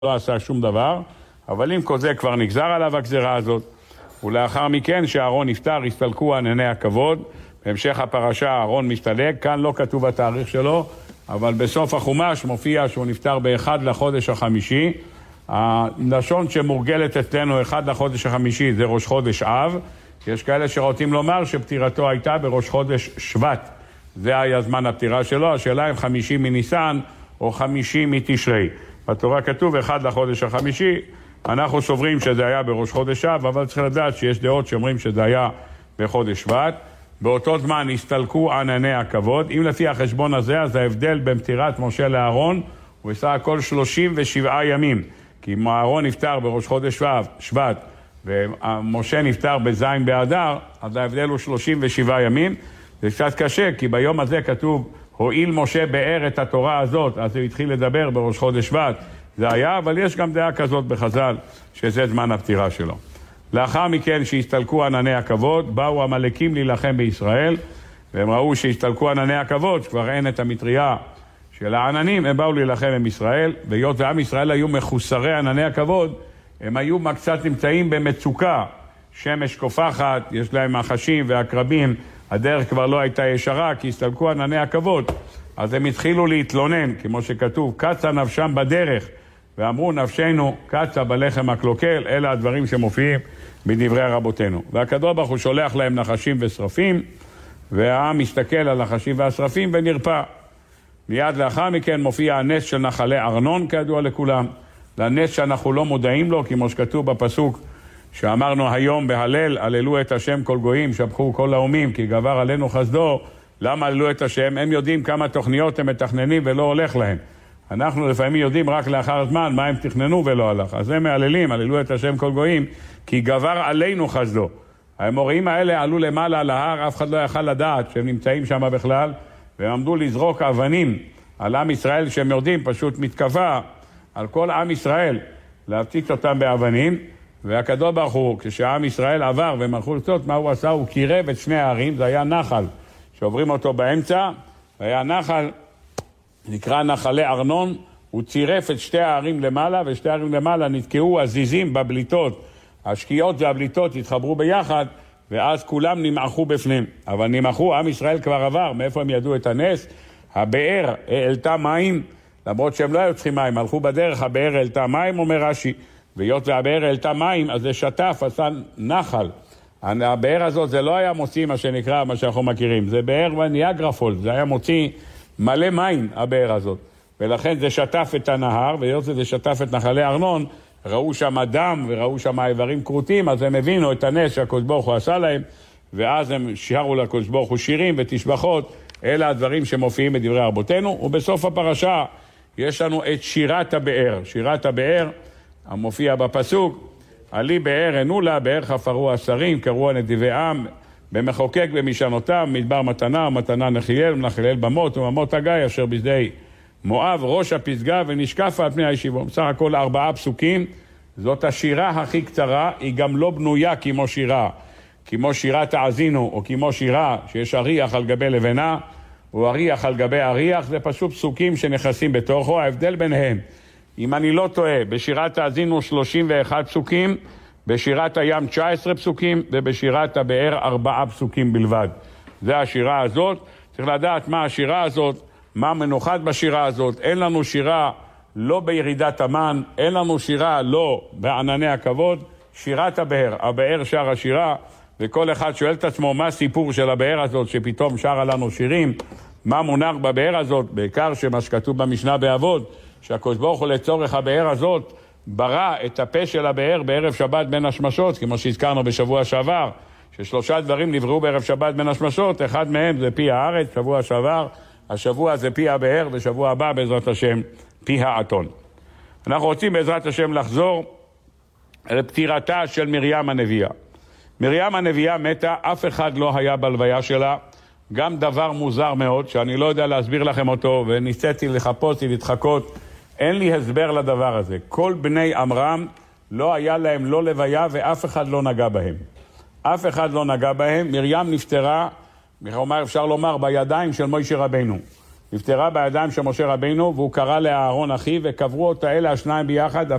לא עשה שום דבר, אבל עם כל זה כבר נגזר עליו הגזרה הזאת. ולאחר מכן שאהרון נפטר, הסתלקו ענני הכבוד. בהמשך הפרשה אהרון מסתלק, כאן לא כתוב התאריך שלו, אבל בסוף החומש מופיע שהוא נפטר באחד לחודש החמישי. הלשון שמורגלת אצלנו אחד לחודש החמישי זה ראש חודש אב. יש כאלה שרוצים לומר שפטירתו הייתה בראש חודש שבט. זה היה זמן הפטירה שלו, השאלה אם 50 מניסן או 50 מתשרי. בתורה כתוב אחד לחודש החמישי, אנחנו סוברים שזה היה בראש חודש אב, אבל צריך לדעת שיש דעות שאומרים שזה היה בחודש שבט. באותו זמן הסתלקו ענני הכבוד. אם לפי החשבון הזה, אז ההבדל בין פטירת משה לאהרון הוא בסך הכל 37 ימים. כי אם אהרון נפטר בראש חודש שבט ומשה נפטר בזין באדר, אז ההבדל הוא 37 ימים. זה קצת קשה, כי ביום הזה כתוב, הועיל משה באר את התורה הזאת, אז הוא התחיל לדבר בראש חודש שבט. זה היה, אבל יש גם דעה כזאת בחז"ל, שזה זמן הפטירה שלו. לאחר מכן שהסתלקו ענני הכבוד, באו המלאקים להילחם בישראל, והם ראו שהסתלקו ענני הכבוד, שכבר אין את המטריה של העננים, הם באו להילחם עם ישראל, והיות ועם ישראל היו מחוסרי ענני הכבוד, הם היו קצת נמצאים במצוקה, שמש קופחת, יש להם החשים והקרבים, הדרך כבר לא הייתה ישרה, כי הסתלקו ענני הכבוד, אז הם התחילו להתלונן, כמו שכתוב, קצה נפשם בדרך, ואמרו נפשנו קצה בלחם הקלוקל, אלה הדברים שמופיעים בדברי רבותינו. והקדוש ברוך הוא שולח להם נחשים ושרפים, והעם מסתכל על הנחשים והשרפים ונרפא. מיד לאחר מכן מופיע הנס של נחלי ארנון, כידוע לכולם, לנס שאנחנו לא מודעים לו, כמו שכתוב בפסוק שאמרנו היום בהלל, הללו את השם כל גויים, שבחו כל לאומים, כי גבר עלינו חסדו. למה הללו את השם? הם יודעים כמה תוכניות הם מתכננים ולא הולך להם. אנחנו לפעמים יודעים רק לאחר זמן מה הם תכננו ולא הלך. אז הם מעללים, הללו את השם כל גויים, כי גבר עלינו חסדו. המוראים האלה עלו למעלה על ההר, אף אחד לא יכל לדעת שהם נמצאים שם בכלל, והם עמדו לזרוק אבנים על עם ישראל שהם יודעים, פשוט מתקפה על כל עם ישראל, להפציץ אותם באבנים. והקדוש ברוך הוא, כשעם ישראל עבר והם הלכו לצאת, מה הוא עשה? הוא קירב את שני הערים, זה היה נחל שעוברים אותו באמצע, היה נחל, נקרא נחלי ארנון, הוא צירף את שתי הערים למעלה, ושתי הערים למעלה נתקעו הזיזים בבליטות, השקיעות והבליטות התחברו ביחד, ואז כולם נמעכו בפנים. אבל נמעכו, עם ישראל כבר עבר, מאיפה הם ידעו את הנס? הבאר העלתה מים, למרות שהם לא היו צריכים מים, הלכו בדרך, הבאר העלתה מים, אומר רש"י, והיות והבאר העלתה מים, אז זה שטף, עשה נחל. הבאר הזאת זה לא היה מוציא מה שנקרא, מה שאנחנו מכירים, זה באר ניאגרה-פולס, זה היה מוציא מלא מים, הבאר הזאת. ולכן זה שטף את הנהר, והיות זה שטף את נחלי ארנון, ראו שם דם וראו שם איברים כרותים, אז הם הבינו את הנס שהקדוש ברוך הוא עשה להם, ואז הם שרו לקדוש ברוך הוא שירים ותשבחות, אלה הדברים שמופיעים בדברי רבותינו. ובסוף הפרשה יש לנו את שירת הבאר. שירת הבאר המופיע בפסוק, עלי באר ענו לה, באר חפרו השרים, קראו נתיבי עם, במחוקק במשענותיו, מדבר מתנה, מתנה נחיאל, ונחליאל במות, וממות הגיא, אשר בשדה מואב, ראש הפסגה, ונשקפה על פני הישיבו. בסך הכל 4 פסוקים, זאת השירה הכי קצרה, היא גם לא בנויה כמו שירת האזינו, או כמו שירה שיש אריח על גבי לבנה, או אריח על גבי אריח, זה פשוט פסוקים שנכנסים בתוכו. ההבדל ביניהם, אם אני לא טועה, בשירת האזינו 31 פסוקים, בשירת הים 19 פסוקים, ובשירת הבאר 4 פסוקים בלבד. זה השירה הזאת. צריך לדעת מה השירה הזאת, מה מנוחת בשירה הזאת. אין לנו שירה לא בירידת המן, אין לנו שירה לא בענני הכבוד. שירת הבאר, הבאר שר השירה, וכל אחד שואל את עצמו מה הסיפור של הבאר הזאת שפתאום שרה לנו שירים, מה מונח בבאר הזאת, בעיקר שמה שכתוב במשנה באבות, שהקדוש ברוך הוא לצורך הבאר הזאת ברא את הפה של הבאר בערב שבת בין השמשות, כמו שהזכרנו בשבוע שעבר, ש3 דברים נבראו בערב שבת בין השמשות, אחד מהם זה פי הארץ, שבוע שעבר, השבוע זה פי הבאר, ושבוע הבא בעזרת השם פי האתון. אנחנו רוצים בעזרת השם לחזור לפטירתה של מרים הנביאה. מרים הנביאה מתה, אף אחד לא היה בלוויה שלה, גם דבר מוזר מאוד שאני לא יודע להסביר לכם אותו, וניסיתי לחפוש ולהתחקות, אין לי הסבר לדבר הזה. כל בני עמרם לא היה להם לא לוויה ואף אחד לא נגע בהם. אף אחד לא נגע בהם. מרים נפטרה, אפשר לומר, בידיים של מוישה רבנו. נפטרה בידיים של משה רבינו, והוא קרא לאהרון אחיו, וקברו אותה אלה השניים ביחד,